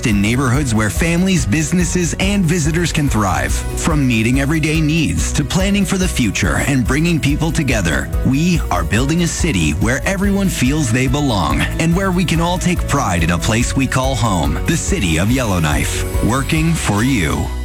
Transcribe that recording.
invest in neighborhoods where families, businesses, and visitors can thrive. From meeting everyday needs to planning for the future and bringing people together, we are building a city where everyone feels they belong and where we can all take pride in a place we call home, the city of Yellowknife, working for you.